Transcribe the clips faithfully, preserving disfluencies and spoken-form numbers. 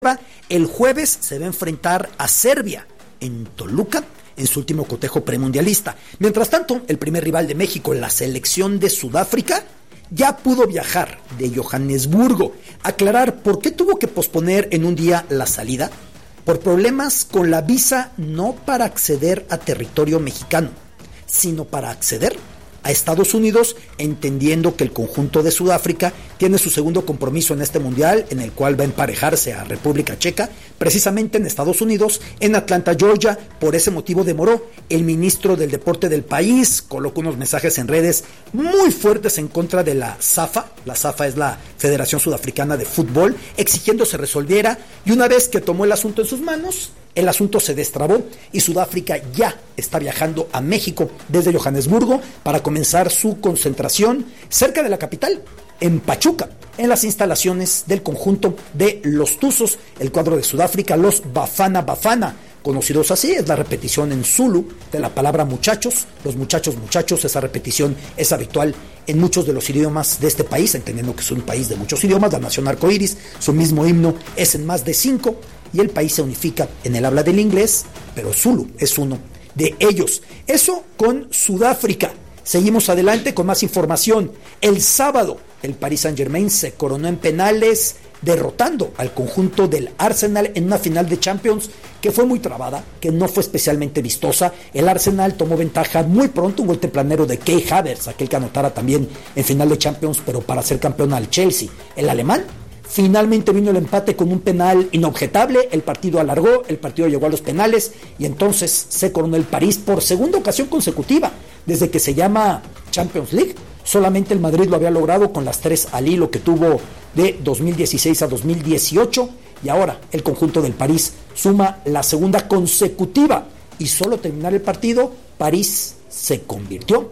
El jueves se va a enfrentar a Serbia en Toluca en su último cotejo premundialista. Mientras tanto, el primer rival de México, la selección de Sudáfrica, ya pudo viajar de Johannesburgo. Aclarar por qué tuvo que posponer en un día la salida. Por problemas con la visa, no para acceder a territorio mexicano, sino para acceder a Estados Unidos, entendiendo que el conjunto de Sudáfrica tiene su segundo compromiso en este mundial, en el cual va a emparejarse a República Checa, precisamente en Estados Unidos, en Atlanta, Georgia. Por ese motivo demoró. El ministro del deporte del país colocó unos mensajes en redes muy fuertes en contra de la SAFA. La SAFA es la Federación Sudafricana de Fútbol, exigiendo se resolviera, y una vez que tomó el asunto en sus manos, el asunto se destrabó y Sudáfrica ya está viajando a México desde Johannesburgo para comenzar su concentración cerca de la capital, en Pachuca, en las instalaciones del conjunto de los Tuzos, el cuadro de Sudáfrica, los Bafana Bafana, conocidos así. Es la repetición en Zulu de la palabra muchachos, los muchachos muchachos. Esa repetición es habitual en muchos de los idiomas de este país, entendiendo que es un país de muchos idiomas. La nación arcoíris, su mismo himno es en más de cinco, y el país se unifica en el habla del inglés, pero Zulu es uno de ellos. Eso con Sudáfrica. Seguimos adelante con más información. El sábado, el Paris Saint-Germain se coronó en penales, derrotando al conjunto del Arsenal en una final de Champions que fue muy trabada, que no fue especialmente vistosa. El Arsenal tomó ventaja muy pronto, un gol tempranero de Kai Havertz, aquel que anotara también en final de Champions, pero para ser campeón al Chelsea. El alemán finalmente vino el empate con un penal inobjetable. El partido alargó, el partido llegó a los penales y entonces se coronó el París por segunda ocasión consecutiva desde que se llama Champions League. Solamente el Madrid lo había logrado con las tres al hilo que tuvo de dos mil dieciséis a dos mil dieciocho, y ahora el conjunto del París suma la segunda consecutiva, y solo terminar el partido, París se convirtió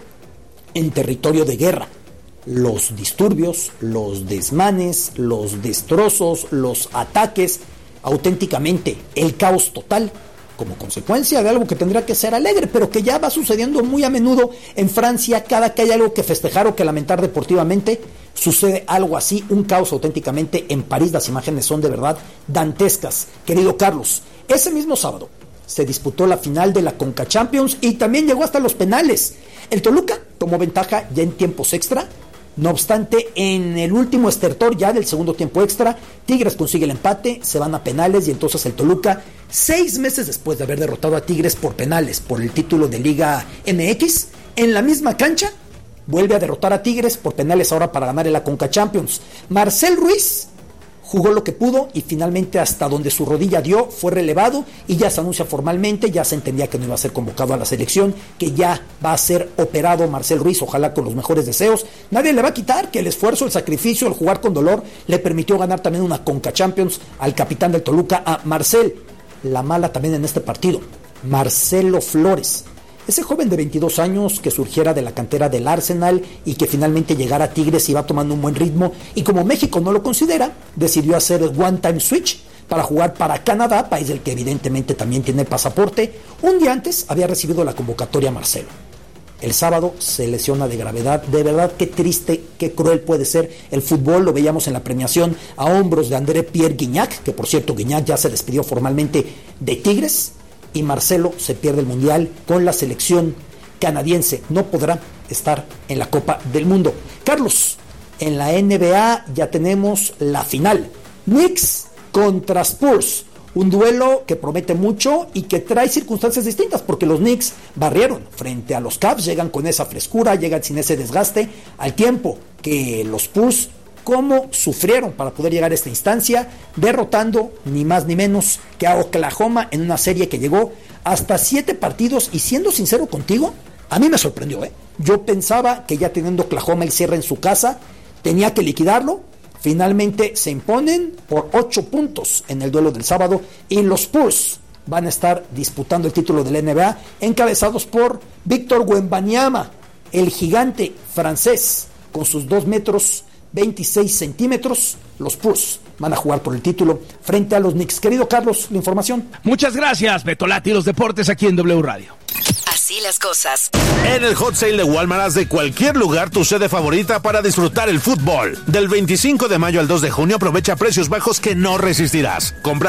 en territorio de guerra. Los disturbios, los desmanes, los destrozos, los ataques, auténticamente el caos total, como consecuencia de algo que tendría que ser alegre, pero que ya va sucediendo muy a menudo en Francia. Cada que hay algo que festejar o que lamentar deportivamente, sucede algo así, un caos auténticamente en París. Las imágenes son de verdad dantescas. Querido Carlos, ese mismo sábado se disputó la final de la Conca Champions y también llegó hasta los penales. El Toluca tomó ventaja ya en tiempos extra. No obstante, en el último estertor ya del segundo tiempo extra, Tigres consigue el empate, se van a penales, y entonces el Toluca, seis meses después de haber derrotado a Tigres por penales por el título de Liga M X, en la misma cancha, vuelve a derrotar a Tigres por penales ahora para ganar en la Conca Champions. Marcel Ruiz jugó lo que pudo y finalmente hasta donde su rodilla dio fue relevado, y ya se anuncia formalmente, ya se entendía que no iba a ser convocado a la selección, que ya va a ser operado Marcel Ruiz, ojalá con los mejores deseos. Nadie le va a quitar que el esfuerzo, el sacrificio, el jugar con dolor le permitió ganar también una Conca Champions al capitán del Toluca, a Marcel. La mala también en este partido, Marcelo Flores, ese joven de veintidós años que surgiera de la cantera del Arsenal y que finalmente llegara a Tigres y va tomando un buen ritmo, y como México no lo considera, decidió hacer el one time switch para jugar para Canadá, país del que evidentemente también tiene el pasaporte. Un día antes había recibido la convocatoria Marcelo. El sábado se lesiona de gravedad. De verdad, qué triste, qué cruel puede ser el fútbol. Lo veíamos en la premiación a hombros de André Pierre Gignac, que por cierto Gignac ya se despidió formalmente de Tigres, y Marcelo se pierde el Mundial con la selección canadiense. No podrá estar en la Copa del Mundo. Carlos, en la N B A ya tenemos la final. Knicks contra Spurs. Un duelo que promete mucho y que trae circunstancias distintas, porque los Knicks barrieron frente a los Cavs, llegan con esa frescura, llegan sin ese desgaste, al tiempo que los Spurs cómo sufrieron para poder llegar a esta instancia, derrotando ni más ni menos que a Oklahoma en una serie que llegó hasta siete partidos. Y siendo sincero contigo, a mí me sorprendió, ¿eh? Yo pensaba que ya teniendo Oklahoma el cierre en su casa, tenía que liquidarlo. Finalmente se imponen por ocho puntos en el duelo del sábado, y los Spurs van a estar disputando el título de la N B A, encabezados por Víctor Wembanyama, el gigante francés, con sus dos metros veintiséis centímetros. Los Spurs van a jugar por el título frente a los Knicks. Querido Carlos, la información. Muchas gracias, Betolati, los deportes aquí en W Radio. Así Así las cosas. En el Hot Sale de Walmart haz de cualquier lugar tu sede favorita para disfrutar el fútbol. Del veinticinco de mayo al dos de junio aprovecha precios bajos que no resistirás. Compra